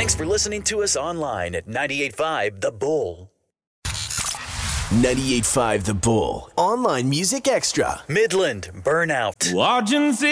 Thanks for listening to us online at 98.5 The Bull. 98.5 The Bull. Online music extra. Midland Burnout. Watching